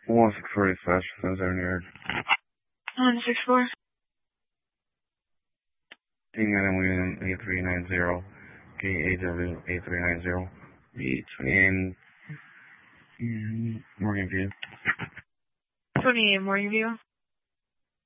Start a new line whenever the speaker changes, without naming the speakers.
164 slash 7 yard.
164.
King Adam William A390. KAW A390. B28 Morgan View.
28 Morgan View.